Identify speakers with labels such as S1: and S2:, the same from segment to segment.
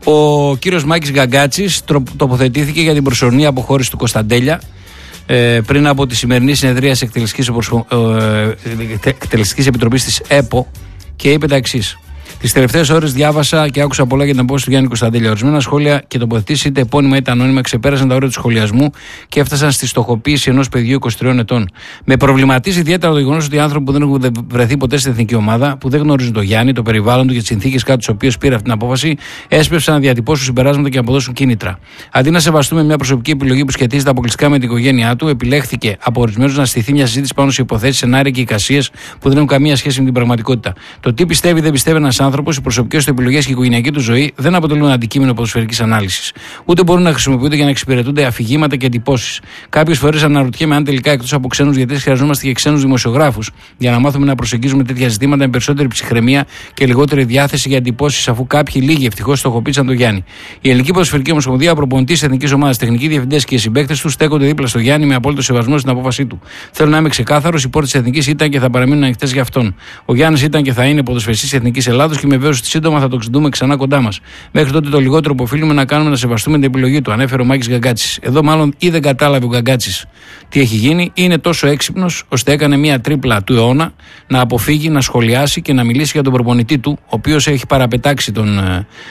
S1: Ο κύριος Μάκης Γκαγκάτσης τοποθετήθηκε για την προσωρινή αποχώρηση του Κωνσταντέλια πριν από τη σημερινή συνεδρία της Εκτελεστικής Επιτροπής της ΕΠΟ και είπε τα εξής. Τις τελευταίες ώρες διάβασα και άκουσα πολλά για την απόφαση του Γιάννη Κωνσταντέλια. Ορισμένα σχόλια και τοποθετήσεις, είτε επώνυμα είτε ανώνυμα, ξεπέρασαν τα όρια του σχολιασμού και έφτασαν στη στοχοποίηση ενός παιδιού 23 ετών. Με προβληματίζει ιδιαίτερα το γεγονός ότι οι άνθρωποι που δεν έχουν βρεθεί ποτέ στην εθνική ομάδα, που δεν γνωρίζουν τον Γιάννη, το περιβάλλον του και τις συνθήκες κάτω τις οποίες πήρε αυτή την απόφαση, έσπευσαν να διατυπώσουν συμπεράσματα και να αποδώσουν κίνητρα. Αντί να σεβαστούμε μια προσωπική επιλογή που σχετίζεται αποκλειστικά με την οικογένειά του, επιλέχθηκε από ορισμένους να στηθεί μια συζήτηση πάνω σε υποθέσεις, σενάρια και εικασίες που δεν έχουν καμία σχέση με την πραγματικότητα. Το τι πιστεύει, δεν πιστεύει ένας άνθρωπος, οι προσωπικές του επιλογές και η οικογενειακή του ζωή δεν αποτελούν αντικείμενο ποδοσφαιρικής ανάλυσης. Ούτε μπορούν να χρησιμοποιούνται για να εξυπηρετούνται αφηγήματα και εντυπώσεις. Κάποιες φορές αναρωτιέμαι αν τελικά εκτός από ξένους διαιτητές χρειαζόμαστε και ξένους δημοσιογράφους για να μάθουμε να προσεγγίζουμε τέτοια ζητήματα με περισσότερη ψυχραιμία και λιγότερη διάθεση για εντυπώσεις, αφού κάποιοι λίγοι ευτυχώς στοχοποίησαν τον Γιάννη. Η Ελληνική Ποδοσφαιρική Ομοσπονδία, προπονητής εθνικής ομάδας, τεχνικοί διευθυντές και οι συμπαίκτες του στέκονται δίπλα στο Γιάννη με απόλυτο σεβασμό στην απόφασή του. Θέλω να είμαι ξεκάθαρος: οι πόρτες της Εθνικής ήταν και θα παραμείνουν ανοιχτές για αυτόν. Ο Γιάννης ήταν και θα είναι ποδοσφαιριστής Εθνικής Ελλάδος και είμαι βέβαιος ότι σύντομα θα το ξεντούμε ξανά κοντά μας. Μέχρι τότε το λιγότερο που οφείλουμε να κάνουμε να σεβαστούμε την επιλογή του, ανέφερε ο Μάκης Γκαγκάτσης. Εδώ μάλλον ή δεν κατάλαβε ο Γκαγκάτσης τι έχει γίνει, είναι τόσο έξυπνος ώστε έκανε μια τρίπλα του αιώνα να αποφύγει, να σχολιάσει και να μιλήσει για τον προπονητή του, ο οποίος έχει παραπετάξει τον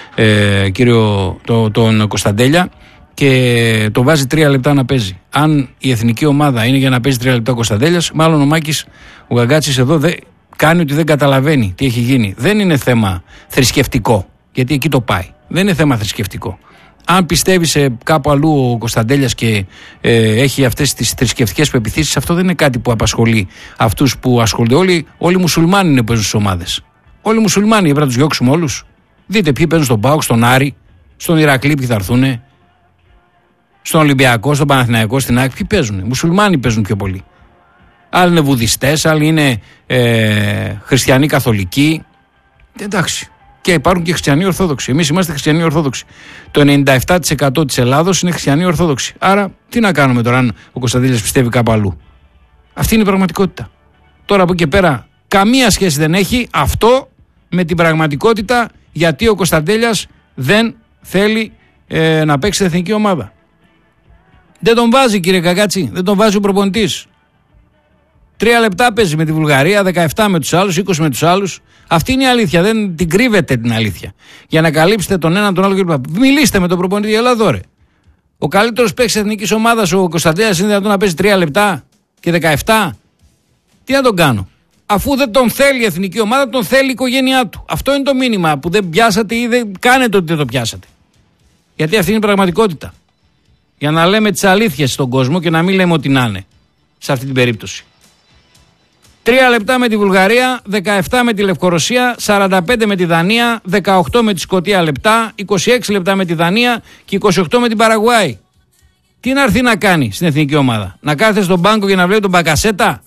S1: τον Κωνσταντέλια και το βάζει 3 λεπτά να παίζει. Αν η εθνική ομάδα είναι για να παίζει 3 λεπτά ο Κωνσταντέλιας, μάλλον ο Μάκης, ο Γκαγκάτσης εδώ κάνει ότι δεν καταλαβαίνει τι έχει γίνει. Δεν είναι θέμα θρησκευτικό, γιατί εκεί το πάει. Δεν είναι θέμα θρησκευτικό. Αν πιστεύει σε κάπου αλλού ο Κωνσταντέλιας και έχει αυτές τις θρησκευτικές πεποιθήσεις, αυτό δεν είναι κάτι που απασχολεί αυτούς που ασχολούνται. Όλοι οι μουσουλμάνοι είναι που παίζουν στις ομάδες. Όλοι οι μουσουλμάνοι, πρέπει να τους διώξουμε όλους. Δείτε ποιοι παίζουν στον ΠΑΟΚ, στον Άρη, στον Ηρακλή, ποιοι θα έρθουν, στον Ολυμπιακό, στον Παναθηναϊκό, στην ΑΕΚ. Ποιοι παίζουν. Οι μουσουλμάνοι παίζουν πιο πολύ. Άλλοι είναι βουδιστές, άλλοι είναι χριστιανοί καθολικοί. Εντάξει. Και υπάρχουν και χριστιανοί Ορθόδοξοι. Εμείς είμαστε χριστιανοί Ορθόδοξοι. Το 97% της Ελλάδος είναι χριστιανοί Ορθόδοξοι. Άρα, τι να κάνουμε τώρα, αν ο Κωνσταντέλιας πιστεύει κάπου αλλού. Αυτή είναι η πραγματικότητα. Τώρα από εκεί και πέρα, καμία σχέση δεν έχει αυτό με την πραγματικότητα, γιατί ο Κωνσταντέλιας δεν θέλει να παίξει στην εθνική ομάδα. Δεν τον βάζει, κύριε Γκαγκάτση, δεν τον βάζει ο προπονητής. 3 λεπτά παίζει με τη Βουλγαρία, 17 με τους άλλους, 20 με τους άλλους. Αυτή είναι η αλήθεια. Δεν την κρύβετε την αλήθεια. Για να καλύψετε τον έναν τον άλλο κλπ. Μιλήστε με τον προπονητή, έλα εδώ ρε. Ο καλύτερος παίκτης της εθνικής ομάδας, ο Κωνσταντέλιας, είναι δυνατόν να παίζει 3 λεπτά και 17. Τι να τον κάνω. Αφού δεν τον θέλει η εθνική ομάδα, τον θέλει η οικογένειά του. Αυτό είναι το μήνυμα που δεν πιάσατε ή δεν κάνετε ότι δεν το πιάσατε. Γιατί αυτή είναι η πραγματικότητα. Για να λέμε τις αλήθειες στον κόσμο και να μην λέμε ό,τι να είναι σε αυτή την περίπτωση. 3 λεπτά με τη Βουλγαρία, 17 με τη Λευκορωσία, 45 με τη Δανία, 18 με τη Σκωτία λεπτά, 26 λεπτά με τη Δανία και 28 με την Παραγουάη. Τι να έρθει να κάνει στην εθνική ομάδα, να κάθεται στον πάγκο και να βλέπει τον Μπακασέτα.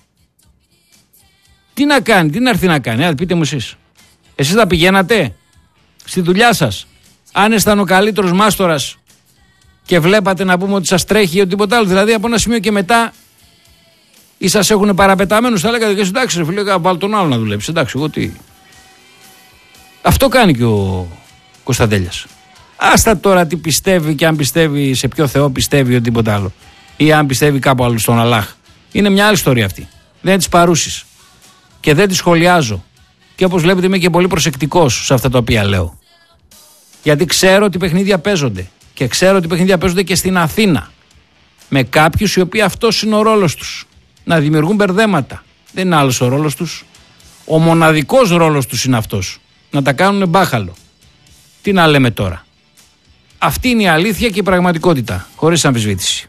S1: Τι να κάνει, τι να έρθει να κάνει, πείτε μου εσείς. Εσείς θα πηγαίνατε στη δουλειά σας, αν ήσταν ο καλύτερος μάστορας και βλέπατε να πούμε ότι σας τρέχει ή τίποτα άλλο, δηλαδή από ένα σημείο και μετά ή σας έχουν παραπεταμένους, θα λέγατε και εσύ, εντάξει ρε φίλε, βάλω τον άλλο να δουλέψει, εντάξει, εγώ τι. Αυτό κάνει και ο Κωνσταντέλιας. Άστα τώρα τι πιστεύει και αν πιστεύει σε ποιο Θεό πιστεύει ή τίποτα άλλο. Ή αν πιστεύει κάπου άλλο στον Αλλάχ. Είναι μια άλλη ιστορία αυτή. Δεν είναι της παρούσης. Και δεν τη σχολιάζω. Και όπως βλέπετε είμαι και πολύ προσεκτικός σε αυτά τα οποία λέω. Γιατί ξέρω ότι παιχνίδια παίζονται. Και ξέρω ότι παιχνίδια παίζονται και στην Αθήνα. Με κάποιους οι οποίοι αυτός είναι ο ρόλος τους. Να δημιουργούν μπερδέματα. Δεν είναι άλλος ο ρόλος τους. Ο μοναδικός ρόλος τους είναι αυτός. Να τα κάνουν μπάχαλο. Τι να λέμε τώρα. Αυτή είναι η αλήθεια και η πραγματικότητα. Χωρίς αμφισβήτηση.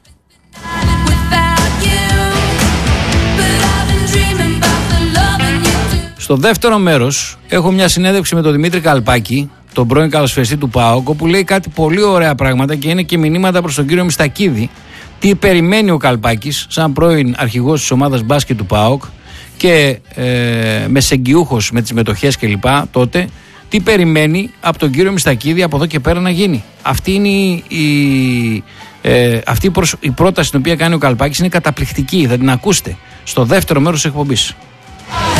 S1: Στο δεύτερο μέρος έχω μια συνέντευξη με τον Δημήτρη Καλπάκη, τον πρώην καλοσφαιριστή του ΠΑΟΚ, που λέει κάτι πολύ ωραία πράγματα και είναι και μηνύματα προς τον κύριο Μιστακίδη. Τι περιμένει ο Καλπάκης, σαν πρώην αρχηγός της ομάδας μπάσκετ του ΠΑΟΚ και μεσεγγιούχος με τις μετοχές κλπ. Τότε, τι περιμένει από τον κύριο Μιστακίδη από εδώ και πέρα να γίνει. Αυτή είναι η πρόταση την οποία κάνει ο Καλπάκης, είναι καταπληκτική. Θα την ακούσετε στο δεύτερο μέρος της εκπομπής.